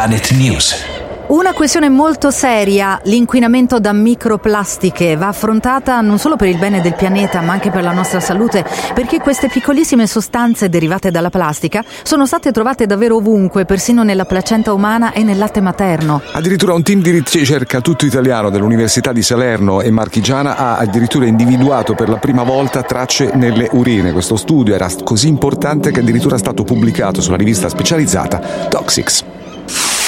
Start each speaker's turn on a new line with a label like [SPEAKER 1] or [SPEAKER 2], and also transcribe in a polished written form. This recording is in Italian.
[SPEAKER 1] Planet News.
[SPEAKER 2] Una questione molto seria, l'inquinamento da microplastiche, va affrontata non solo per il bene del pianeta ma anche per la nostra salute, perché queste piccolissime sostanze derivate dalla plastica sono state trovate davvero ovunque, persino nella placenta umana e nel latte materno.
[SPEAKER 3] Addirittura un team di ricerca tutto italiano dell'Università di Salerno e Marchigiana ha addirittura individuato per la prima volta tracce nelle urine. Questo studio era così importante che addirittura è stato pubblicato sulla rivista specializzata Toxics.